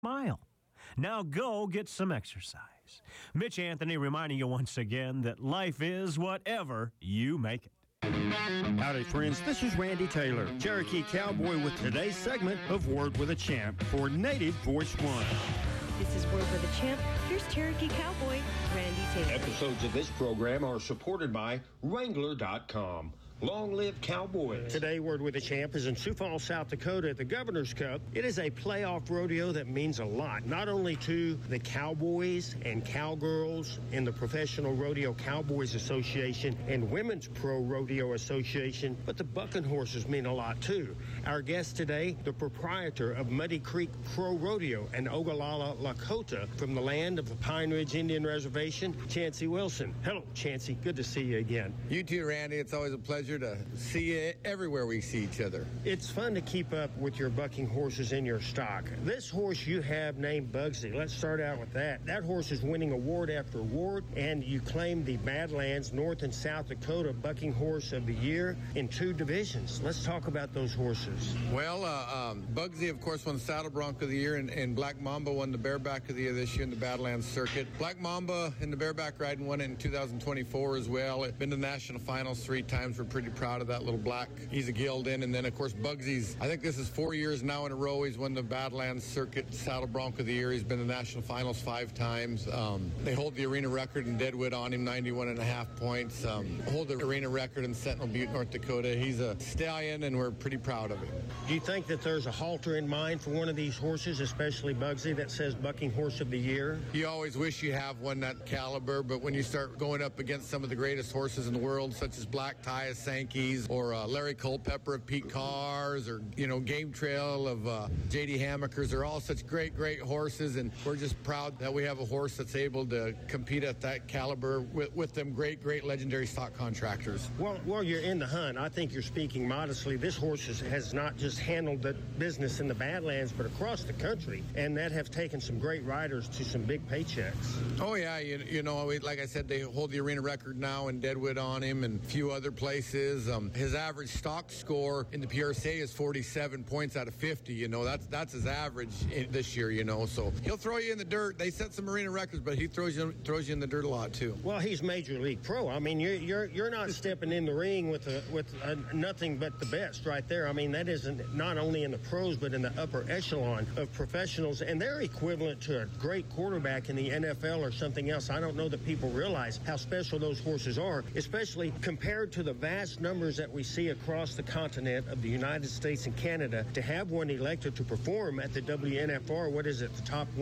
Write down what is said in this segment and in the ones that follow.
mile. Now go get some exercise. Mitch Anthony reminding you once again that life is whatever you make it. Howdy, friends. This is Randy Taylor, Cherokee Cowboy, with today's segment of Word with a Champ for Native Voice One. This is Word with a Champ. Here's Cherokee Cowboy, Randy Taylor. Episodes of this program are supported by Wrangler.com. Long live Cowboys. Today, Word with a Champ is in Sioux Falls, South Dakota at the Governor's Cup. It is a playoff rodeo that means a lot, not only to the cowboys and cowgirls in the Professional Rodeo Cowboys Association and Women's Pro Rodeo Association, but the bucking horses mean a lot too. Our guest today, the proprietor of Muddy Creek Pro Rodeo in Ogallala, Lakota, from the land of the Pine Ridge Indian Reservation, Chancey Wilson. Hello, Chancey. Good to see you again. You too, Randy. It's always a pleasure to see you everywhere we see each other. It's fun to keep up with your bucking horses in your stock. This horse you have named Bugsy. Let's start out with that. That horse is winning award after award, and you claim the Badlands North and South Dakota Bucking Horse of the Year in 2 divisions. Let's talk about those horses. Well, Bugsy, of course, won the Saddle Bronc of the Year, and Black Mamba won the Bareback of the Year this year in the Badlands circuit. Black Mamba in the Bareback riding won it in 2024 as well. It's been to national finals 3 times. We're pretty proud of that little black. He's a gelding. And then, of course, Bugsy's, I think this is 4 years now in a row. He's won the Badlands Circuit Saddle Bronc of the Year. He's been to national finals 5 times. They hold the arena record in Deadwood on him, 91.5 points. Hold the arena record in Sentinel Butte, North Dakota. He's a stallion, and we're pretty proud of him. Do you think that there's a halter in mind for one of these horses, especially Bugsy, that says Bucking Horse of the Year? You always wish you have one that caliber, but when you start going up against some of the greatest horses in the world, such as Black Tie Sankey's, or Larry Culpepper of Pete Cars, or, Game Trail of J.D. Hammaker's, they're all such great horses, and we're just proud that we have a horse that's able to compete at that caliber with them great legendary stock contractors. Well, you're in the hunt. I think you're speaking modestly. This horse has not just handled the business in the Badlands, but across the country, and that have taken some great riders to some big paychecks. Oh, yeah. Like I said, they hold the arena record now in Deadwood on him and a few other places. His average stock score in the PRCA is 47 points out of 50. That's his average this year, so he'll throw you in the dirt. They set some arena records, but he throws you in the dirt a lot too. Well, he's Major League Pro. I mean, you're not stepping in the ring with nothing but the best right there. I mean, that isn't not only in the pros, but in the upper echelon of professionals, and they're equivalent to a great quarterback in the NFL or something else. I don't know that people realize how special those horses are, especially compared to the vast numbers that we see across the continent of the United States and Canada. To have one elected to perform at the WNFR, what is it, the top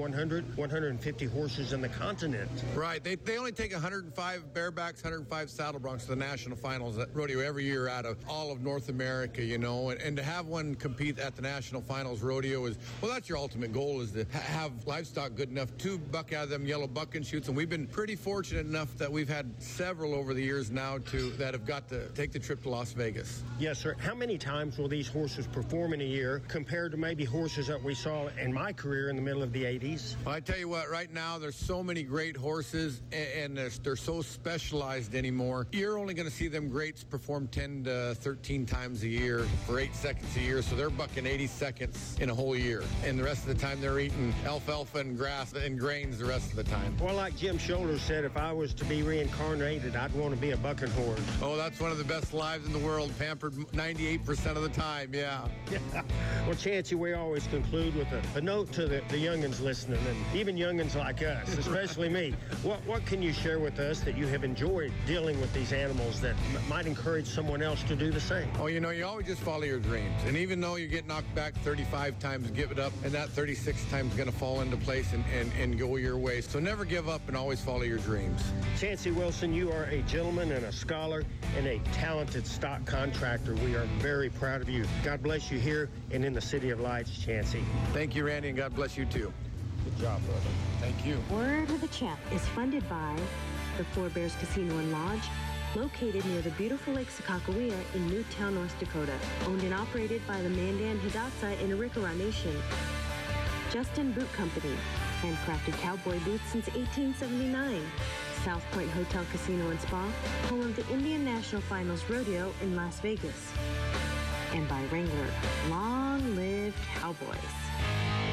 150 horses in the continent? Right. They only take 105 barebacks, 105 saddle broncs to the national finals at rodeo every year out of all of North America, and to have one compete at the national finals rodeo is, well, that's your ultimate goal, is to have livestock good enough to buck out of them yellow bucking chutes, and we've been pretty fortunate enough that we've had several over the years now that have got to take the trip to Las Vegas. Yes, sir. How many times will these horses perform in a year compared to maybe horses that we saw in my career in the middle of the 80s? Well, I tell you what, right now there's so many great horses, and they're so specialized anymore. You're only going to see them greats perform 10 to 13 times a year for 8 seconds a year, so they're bucking 80 seconds in a whole year. And the rest of the time they're eating alfalfa and grass and grains the rest of the time. Well, like Jim Shoulders said, if I was to be reincarnated, I'd want to be a bucking horse. Oh, that's one of the best lives in the world, pampered 98% of the time, yeah. Well, Chancey, we always conclude with a note to the youngins listening, and even youngins like us, especially me. What can you share with us that you have enjoyed dealing with these animals that might encourage someone else to do the same? Oh, you always just follow your dreams. And even though you get knocked back 35 times, give it up, and that 36 times is going to fall into place and go your way. So never give up and always follow your dreams. Chancey Wilson, you are a gentleman and a scholar and a talented stock contractor. We are very proud of you. God bless you here and in the City of Lights, Chancey. Thank you, Randy, and God bless you too. Good job, brother. Thank you. Word with a Champ is funded by the Four Bears Casino and Lodge, located near the beautiful Lake Sakakawea in Newtown, North Dakota. Owned and operated by the Mandan Hidatsa in Arikara Nation. Justin Boot Company, handcrafted cowboy boots since 1879. South Point Hotel, Casino and Spa, home of the Indian National Finals Rodeo in Las Vegas. And by Wrangler, long live Cowboys.